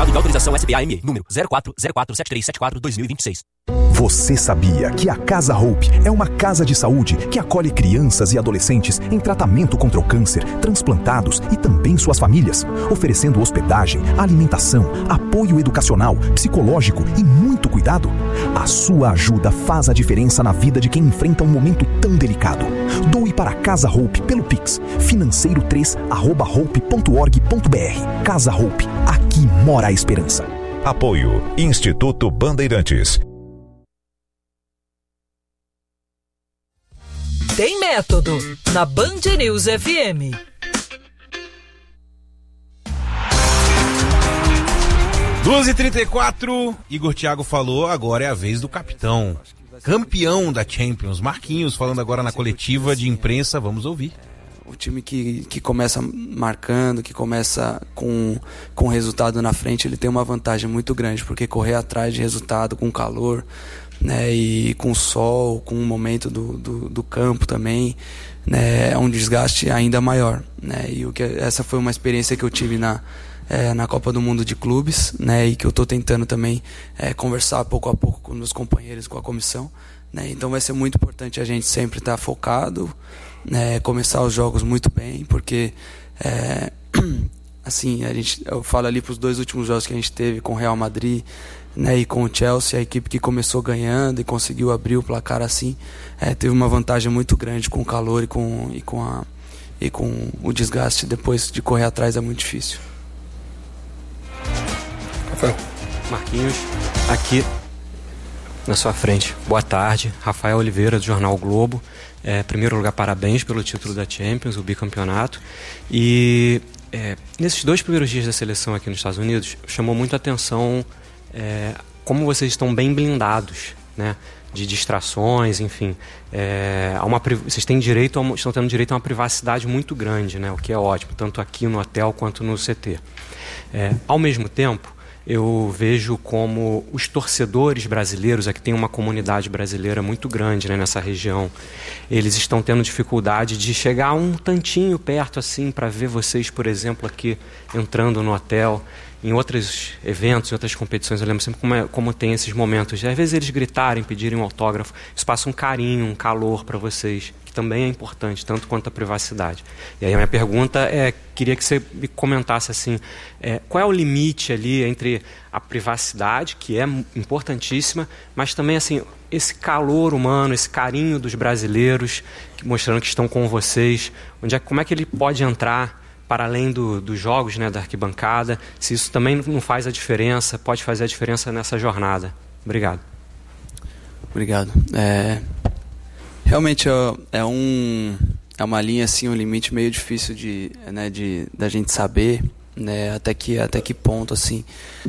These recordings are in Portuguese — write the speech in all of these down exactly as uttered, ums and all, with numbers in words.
Certificado de autorização S B A M E, número zero quatro zero quatro sete três sete quatro barra dois mil e vinte e seis. Você sabia que a Casa Hope é uma casa de saúde que acolhe crianças e adolescentes em tratamento contra o câncer, transplantados e também suas famílias, oferecendo hospedagem, alimentação, apoio educacional, psicológico e muito cuidado? A sua ajuda faz a diferença na vida de quem enfrenta um momento tão delicado. Doe para a Casa Hope pelo Pix, financeiro três arroba hope ponto org ponto br. Casa Hope, aqui mora a esperança. Apoio Instituto Bandeirantes. Tem método na Band News F M. duas e trinta e quatro, Igor Thiago falou, agora é a vez do capitão. Campeão da Champions, Marquinhos, falando agora na coletiva de imprensa, vamos ouvir. O time que, que começa marcando, que começa com, com resultado na frente, ele tem uma vantagem muito grande, porque correr atrás de resultado com calor, né, e com sol, com o momento do, do, do campo também, né, é um desgaste ainda maior, né, e o que, essa foi uma experiência que eu tive na, é, na Copa do Mundo de Clubes, né, e que eu estou tentando também é, conversar pouco a pouco com meus companheiros, com a comissão, né, então vai ser muito importante a gente sempre estar focado, né, começar os jogos muito bem, porque é, assim, a gente, eu falo ali para os dois últimos jogos que a gente teve com o Real Madrid, né, e com o Chelsea, a equipe que começou ganhando e conseguiu abrir o placar assim, é, teve uma vantagem muito grande com o calor e com, e, com a, e com o desgaste depois de correr atrás é muito difícil. Rafael. Marquinhos, aqui na sua frente. Boa tarde, Rafael Oliveira do Jornal o Globo. É, em primeiro lugar, parabéns pelo título da Champions, o bicampeonato. E é, nesses dois primeiros dias da seleção aqui nos Estados Unidos, chamou muito a atenção é, como vocês estão bem blindados, né, de distrações, enfim. É, há uma, vocês têm direito a uma, estão tendo direito a uma privacidade muito grande, né, o que é ótimo, tanto aqui no hotel quanto no C T. É, ao mesmo tempo, eu vejo como os torcedores brasileiros, aqui tem uma comunidade brasileira muito grande, né, nessa região, eles estão tendo dificuldade de chegar um tantinho perto assim para ver vocês, por exemplo, aqui entrando no hotel. Em outros eventos, em outras competições, eu lembro sempre como, é, como tem esses momentos. Às vezes eles gritarem, pedirem um autógrafo, isso passa um carinho, um calor para vocês, que também é importante, tanto quanto a privacidade. E aí a minha pergunta é, queria que você me comentasse assim, é, qual é o limite ali entre a privacidade, que é importantíssima, mas também assim, esse calor humano, esse carinho dos brasileiros, mostrando que estão com vocês, onde é, como é que ele pode entrar para além do, dos jogos, né, da arquibancada, se isso também não faz a diferença, pode fazer a diferença nessa jornada. Obrigado. Obrigado. É, realmente é, é, um, é uma linha, assim, um limite meio difícil de, né, de, da gente saber, né, até, que, até que ponto, assim.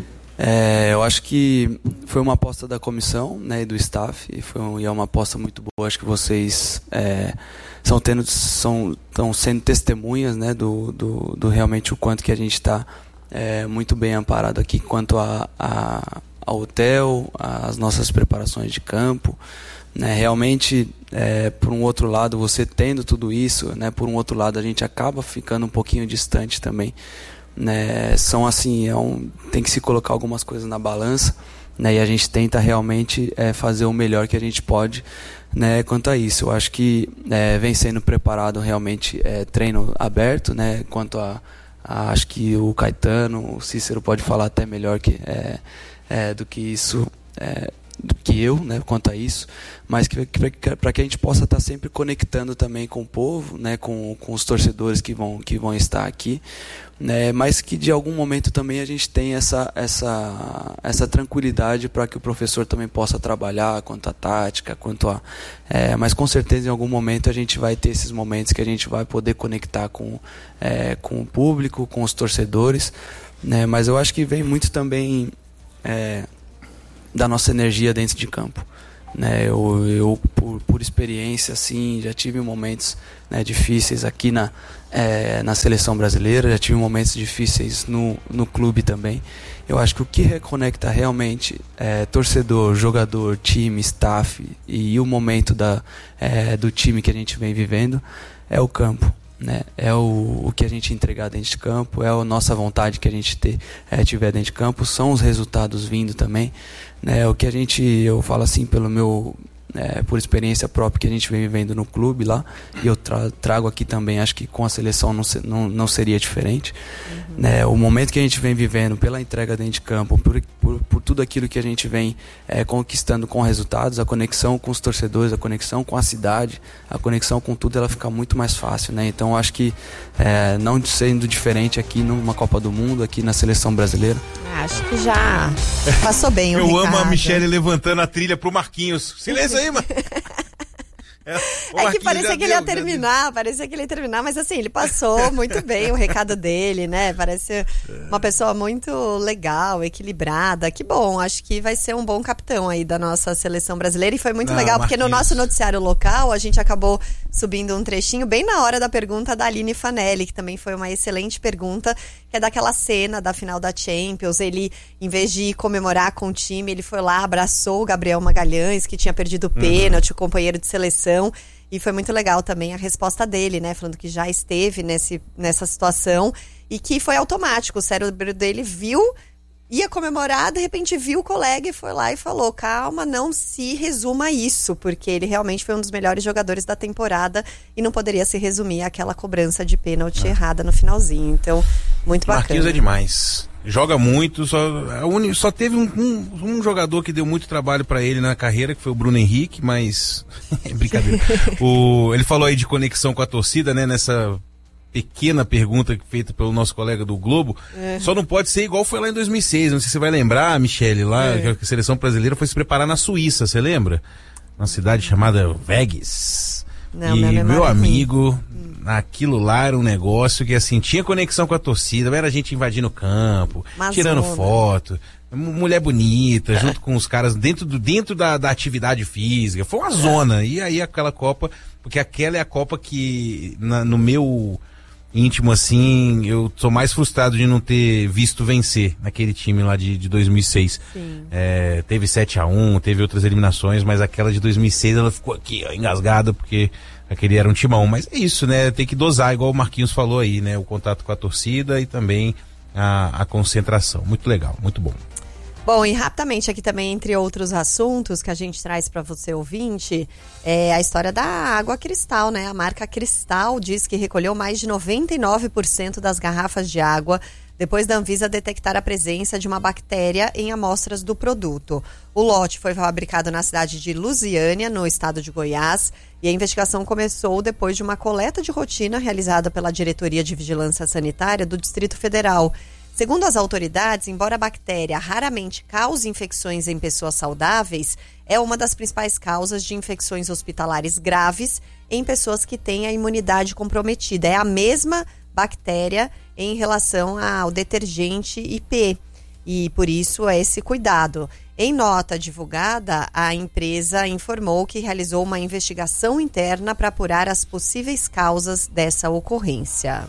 É, eu acho que foi uma aposta da comissão, né, e do staff, e, foi um, e é uma aposta muito boa. Acho que vocês é, são tendo, são, estão sendo testemunhas, né, do, do, do realmente o quanto que a gente está é, muito bem amparado aqui quanto a, a, ao hotel, as nossas preparações de campo, né, realmente, é, por um outro lado, você tendo tudo isso, né, por um outro lado, a gente acaba ficando um pouquinho distante também. Né, são assim, é um, tem que se colocar algumas coisas na balança, né, e a gente tenta realmente é, fazer o melhor que a gente pode, né, quanto a isso. Eu acho que é, vem sendo preparado realmente é, treino aberto, né, quanto a, a acho que o Caetano, o Cícero pode falar até melhor que, é, é, do que isso, é, do que eu, né, quanto a isso, mas que, que, para que a gente possa estar sempre conectando também com o povo, né, com, com os torcedores que vão, que vão estar aqui, né, mas que de algum momento também a gente tem essa, essa, essa tranquilidade para que o professor também possa trabalhar quanto à tática, quanto a, é, mas com certeza em algum momento a gente vai ter esses momentos que a gente vai poder conectar com, é, com o público, com os torcedores, né, mas eu acho que vem muito também é, da nossa energia dentro de campo. Né, eu, eu por, por experiência assim, já tive momentos, né, difíceis aqui na, é, na seleção brasileira, já tive momentos difíceis no, no clube também. Eu acho que o que reconecta realmente é, torcedor, jogador, time, staff e, e o momento da, é, do time que a gente vem vivendo é o campo. né? É o, o que a gente entregar dentro de campo, é a nossa vontade que a gente ter, é, tiver dentro de campo, são os resultados vindo também, né? O que a gente, eu falo assim pelo meu, é, por experiência própria que a gente vem vivendo no clube lá, e eu tra- trago aqui também, acho que com a seleção não, se, não, não seria diferente, uhum. né? O momento que a gente vem vivendo pela entrega dentro de campo, por, por, por tudo aquilo que a gente vem é, conquistando com resultados, a conexão com os torcedores, a conexão com a cidade, a conexão com tudo, ela fica muito mais fácil, né? Então acho que é, não sendo diferente aqui numa Copa do Mundo, aqui na seleção brasileira. Acho que já passou bem o Eu recado. amo a Michele levantando a trilha pro Marquinhos. Silêncio aí, mano. É, é que parecia que ele ia terminar, parecia que ele ia terminar, mas assim, ele passou muito bem o recado dele, né? Parece uma pessoa muito legal, equilibrada. Que bom, acho que vai ser um bom capitão aí da nossa seleção brasileira. E foi muito Não, legal, porque Marquinhos. no nosso noticiário local, a gente acabou subindo um trechinho bem na hora da pergunta da Aline Fanelli, que também foi uma excelente pergunta, que é daquela cena da final da Champions. Ele, em vez de comemorar com o time, ele foi lá, abraçou o Gabriel Magalhães, que tinha perdido o pênalti, uhum. o companheiro de seleção. E foi muito legal também a resposta dele, né? Falando que já esteve nesse, nessa situação e que foi automático. O cérebro dele viu, ia comemorar, de repente viu o colega e foi lá e falou: calma, não se resuma a isso, porque ele realmente foi um dos melhores jogadores da temporada e não poderia se resumir àquela cobrança de pênalti ah. errada no finalzinho. Então, muito bacana. Marquinhos é demais. Joga muito, só, só teve um, um, um jogador que deu muito trabalho pra ele na carreira, que foi o Bruno Henrique, mas é brincadeira. O, ele falou aí de conexão com a torcida, né, nessa pequena pergunta feita pelo nosso colega do Globo. É. Só não pode ser igual foi lá em dois mil e seis, não sei se você vai lembrar, Michele, lá é. que a seleção brasileira foi se preparar na Suíça, você lembra? Uma cidade chamada Vegas. Não, e meu amigo, hum. aquilo lá era um negócio que assim, tinha conexão com a torcida, era a gente invadindo o campo, Amazona. tirando foto, mulher bonita, é. junto com os caras dentro, do, dentro da, da atividade física, foi uma zona. E aí aquela Copa, porque aquela é a Copa que na, no meu íntimo assim, eu sou mais frustrado de não ter visto vencer naquele time lá de, de dois mil e seis. É, teve sete a um, teve outras eliminações, mas aquela de dois mil e seis ela ficou aqui, ó, engasgada, porque aquele era um timão. Mas é isso, né? Tem que dosar, igual o Marquinhos falou aí, né? O contato com a torcida e também a, a concentração. Muito legal, muito bom. Bom, e rapidamente aqui também, entre outros assuntos que a gente traz para você, ouvinte, é a história da água Cristal, né? A marca Cristal diz que recolheu mais de noventa e nove por cento das garrafas de água depois da Anvisa detectar a presença de uma bactéria em amostras do produto. O lote foi fabricado na cidade de Lusiânia, no estado de Goiás, e a investigação começou depois de uma coleta de rotina realizada pela Diretoria de Vigilância Sanitária do Distrito Federal. Segundo as autoridades, embora a bactéria raramente cause infecções em pessoas saudáveis, é uma das principais causas de infecções hospitalares graves em pessoas que têm a imunidade comprometida. É a mesma bactéria em relação ao detergente I P, e por isso é esse cuidado. Em nota divulgada, a empresa informou que realizou uma investigação interna para apurar as possíveis causas dessa ocorrência.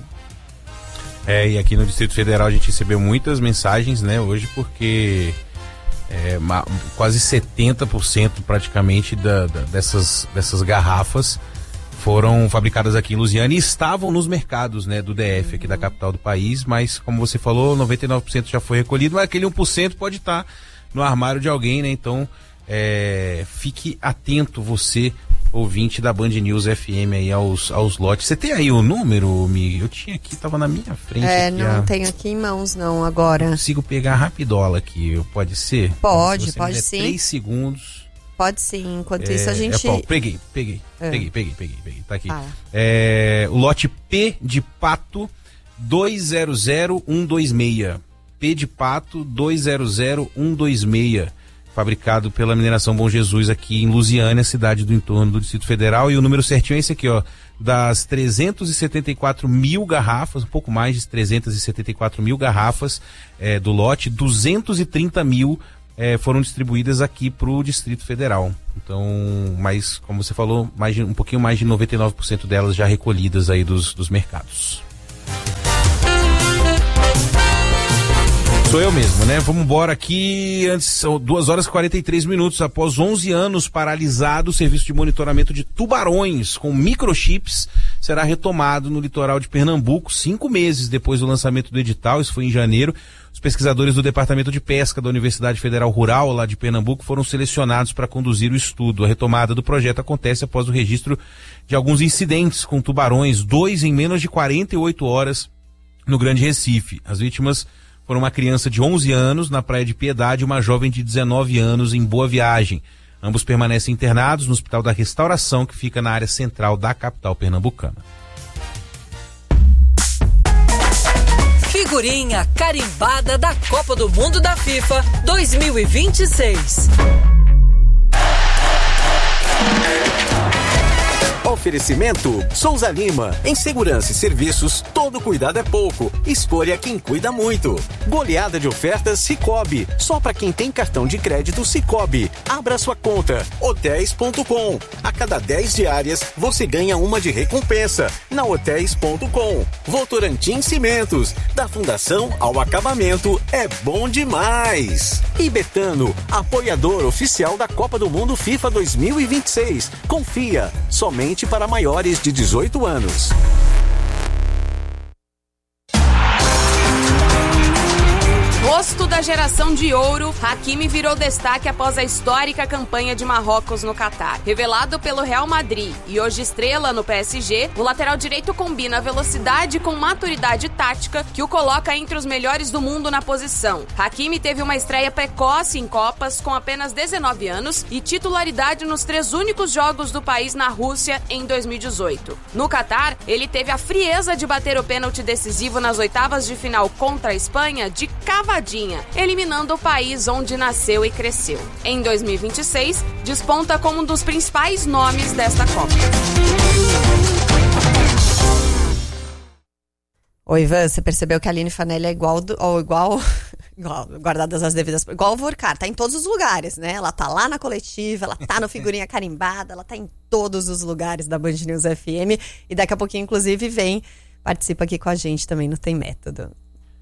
É, e aqui no Distrito Federal a gente recebeu muitas mensagens, né, hoje, porque é, ma, quase setenta por cento praticamente da, da, dessas, dessas garrafas foram fabricadas aqui em Lusiânia e estavam nos mercados, né, do D F, aqui da capital do país, mas como você falou, noventa e nove por cento já foi recolhido, mas aquele um por cento pode estar no armário de alguém, né, então é, fique atento você, ouvinte da Band News F M aí aos, aos lotes. Você tem aí o número, Mi? Eu tinha aqui, tava na minha frente. É, aqui, não a... tenho aqui em mãos não, agora. Eu consigo pegar rapidola aqui, pode ser? Pode, pode sim. Três segundos. Pode sim, enquanto é, isso a gente... É, peguei, peguei, é. peguei, peguei, peguei, peguei, tá aqui. Ah. É, o lote P de Pato dois zero zero um dois seis. P de Pato dois zero zero um dois seis. Fabricado pela Mineração Bom Jesus aqui em Lusiânia, cidade do entorno do Distrito Federal. E o número certinho é esse aqui, ó. Das trezentas e setenta e quatro mil garrafas, um pouco mais de trezentas e setenta e quatro mil garrafas é, do lote, duzentas e trinta mil é, foram distribuídas aqui para o Distrito Federal. Então, mas, como você falou, mais de, um pouquinho mais de noventa e nove por cento delas já recolhidas aí dos, dos mercados. Sou eu mesmo, né? Vamos embora aqui, antes, são duas horas e quarenta e três minutos, após onze anos paralisado, o serviço de monitoramento de tubarões com microchips será retomado no litoral de Pernambuco, cinco meses depois do lançamento do edital. Isso foi em janeiro. Os pesquisadores do Departamento de Pesca da Universidade Federal Rural, lá de Pernambuco, foram selecionados para conduzir o estudo. A retomada do projeto acontece após o registro de alguns incidentes com tubarões, dois em menos de quarenta e oito horas no Grande Recife. As vítimas foram uma criança de onze anos na Praia de Piedade e uma jovem de dezenove anos em Boa Viagem. Ambos permanecem internados no Hospital da Restauração, que fica na área central da capital pernambucana. Figurinha carimbada da Copa do Mundo da FIFA dois mil e vinte e seis. Oferecimento Souza Lima. Em segurança e serviços, todo cuidado é pouco. Escolha quem cuida muito. Goleada de ofertas Sicoob. Só para quem tem cartão de crédito Sicoob. Abra sua conta. hotéis ponto com. A cada dez diárias, você ganha uma de recompensa. Na hotéis ponto com. Votorantim Cimentos. Da fundação ao acabamento, é bom demais. E Betano, apoiador oficial da Copa do Mundo FIFA dois mil e vinte e seis. Confia. Somente para maiores de dezoito anos. Rosto da geração de ouro, Hakimi virou destaque após a histórica campanha de Marrocos no Catar. Revelado pelo Real Madrid e hoje estrela no P S G, o lateral direito combina velocidade com maturidade tática que o coloca entre os melhores do mundo na posição. Hakimi teve uma estreia precoce em Copas com apenas dezenove anos e titularidade nos três únicos jogos do país na Rússia em dois mil e dezoito. No Catar, ele teve a frieza de bater o pênalti decisivo nas oitavas de final contra a Espanha de cavadinha, eliminando o país onde nasceu e cresceu. Em dois mil e vinte e seis, desponta como um dos principais nomes desta Copa. Oi, Ivan, você percebeu que a Aline Fanelli é igual, do, ou igual, igual, guardadas as devidas, igual o Vorcar, tá em todos os lugares, né? Ela tá lá na coletiva, ela tá no Figurinha Carimbada, ela tá em todos os lugares da Band News F M e daqui a pouquinho, inclusive, vem, participa aqui com a gente também no Tem Método.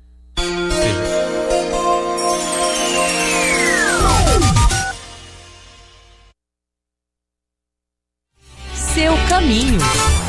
Seu caminho.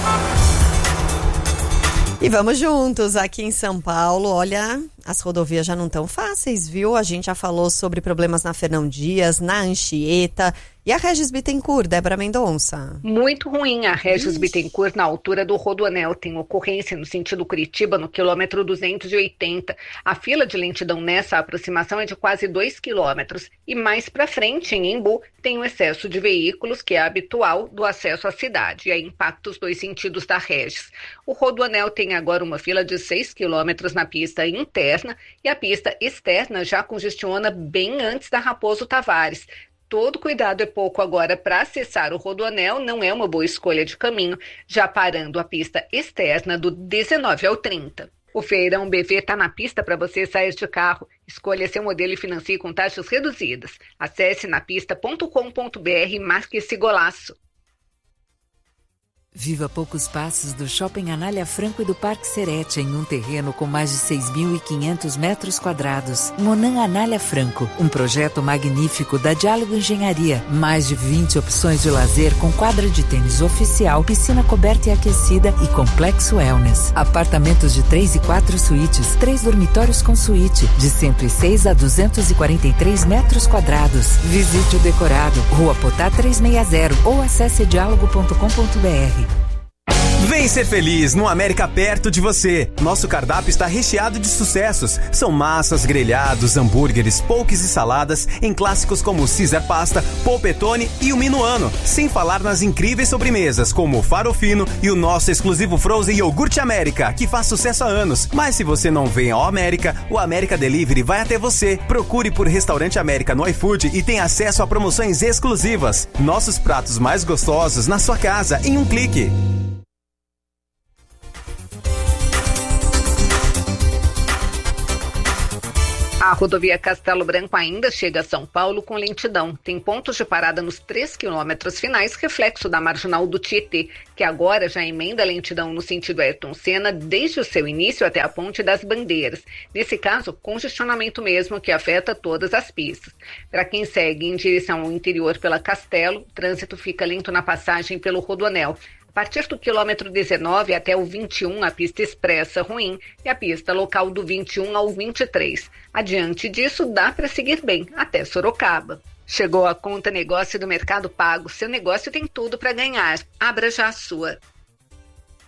E vamos juntos aqui em São Paulo. Olha, as rodovias já não estão fáceis, viu? A gente já falou sobre problemas na Fernão Dias, na Anchieta e a Regis Bittencourt, Débora Mendonça. Muito ruim a Regis Bittencourt na altura do Rodoanel. Tem ocorrência no sentido Curitiba, no quilômetro duzentos e oitenta. A fila de lentidão nessa aproximação é de quase dois quilômetros. E mais para frente, em Embu, tem o excesso de veículos, que é habitual do acesso à cidade. E aí impacta os dois sentidos da Regis. O Rodoanel tem agora uma fila de seis quilômetros na pista interna e a pista externa já congestiona bem antes da Raposo Tavares. Todo cuidado é pouco agora para acessar o Rodoanel, não é uma boa escolha de caminho, já parando a pista externa do dezenove ao trinta. O Feirão B V está na pista para você sair de carro. Escolha seu modelo e financie com taxas reduzidas. Acesse napista ponto com ponto b r e marque esse golaço. Viva a poucos passos do Shopping Anália Franco e do Parque Serete, em um terreno com mais de seis mil e quinhentos metros quadrados. Monan Anália Franco, um projeto magnífico da Diálogo Engenharia. Mais de vinte opções de lazer com quadra de tênis oficial, piscina coberta e aquecida e complexo wellness. Apartamentos de três e quatro suítes, três dormitórios com suíte, de cento e seis a duzentos e quarenta e três metros quadrados. Visite o decorado, Rua Potá trezentos e sessenta ou acesse diálogo ponto com ponto b r. Vem ser feliz no América perto de você. Nosso cardápio está recheado de sucessos. São massas, grelhados, hambúrgueres, poques e saladas em clássicos como Caesar Pasta, Polpettone e o Minuano. Sem falar nas incríveis sobremesas como o Farofino e o nosso exclusivo Frozen Iogurte América, que faz sucesso há anos. Mas se você não vem ao América, o América Delivery vai até você. Procure por Restaurante América no iFood e tenha acesso a promoções exclusivas. Nossos pratos mais gostosos na sua casa em um clique. A rodovia Castelo Branco ainda chega a São Paulo com lentidão. Tem pontos de parada nos três quilômetros finais, reflexo da marginal do Tietê, que agora já emenda a lentidão no sentido Ayrton Senna desde o seu início até a Ponte das Bandeiras. Nesse caso, congestionamento mesmo que afeta todas as pistas. Para quem segue em direção ao interior pela Castelo, o trânsito fica lento na passagem pelo Rodoanel. A partir do quilômetro dezenove até o vinte e um, a pista expressa ruim e a pista local do vinte e um ao vinte e três. Adiante disso, dá para seguir bem, até Sorocaba. Chegou a Conta Negócio do Mercado Pago. Seu negócio tem tudo para ganhar. Abra já a sua.